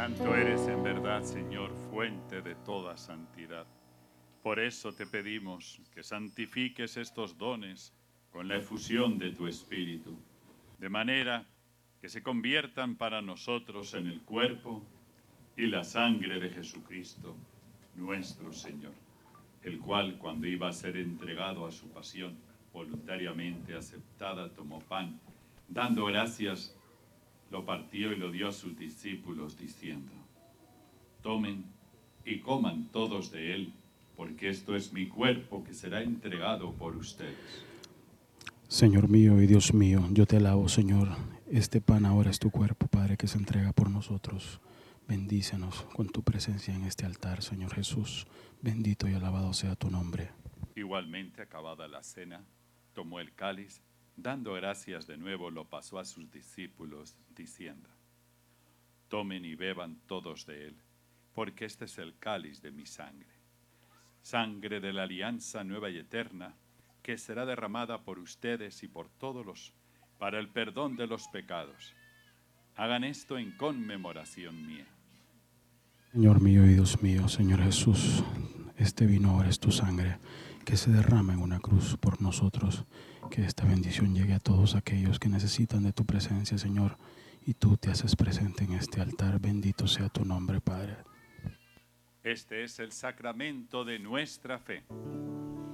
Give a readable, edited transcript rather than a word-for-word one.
Santo eres en verdad, Señor, fuente de toda santidad. Por eso te pedimos que santifiques estos dones con la efusión de tu Espíritu, de manera que se conviertan para nosotros en el cuerpo y la sangre de Jesucristo, nuestro Señor, el cual, cuando iba a ser entregado a su pasión, voluntariamente aceptada, tomó pan, dando gracias, lo partió y lo dio a sus discípulos, diciendo: tomen y coman todos de él, porque esto es mi cuerpo que será entregado por ustedes. Señor mío y Dios mío, yo te alabo, Señor. Este pan ahora es tu cuerpo, Padre, que se entrega por nosotros. Bendícenos con tu presencia en este altar, Señor Jesús. Bendito y alabado sea tu nombre. Igualmente, acabada la cena, tomó el cáliz, dando gracias de nuevo, lo pasó a sus discípulos, diciendo: tomen y beban todos de él, porque este es el cáliz de mi sangre, sangre de la alianza nueva y eterna, que será derramada por ustedes y por todos para el perdón de los pecados. Hagan esto en conmemoración mía. Señor mío y Dios mío, Señor Jesús, este vino ahora es tu sangre, que se derrama en una cruz por nosotros. Que esta bendición llegue a todos aquellos que necesitan de tu presencia, Señor, y tú te haces presente en este altar. Bendito sea tu nombre, Padre. Este es el sacramento de nuestra fe.